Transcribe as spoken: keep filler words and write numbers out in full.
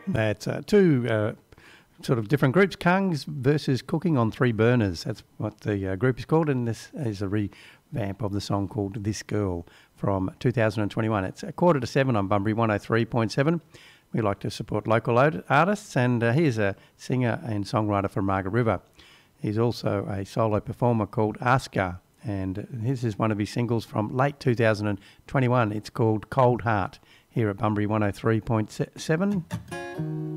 That's uh, two uh, sort of different groups, Kungs versus Cooking on Three Burners. That's what the uh, group is called, and this is a revamp of the song called This Girl from two thousand twenty-one. It's a quarter to seven on Bunbury one oh three point seven. We like to support local artists, and uh, here's a singer and songwriter from Margaret River. He's also a solo performer called Askar, and this is one of his singles from late two thousand twenty-one. It's called Cold Heart, here at Bunbury one oh three point seven.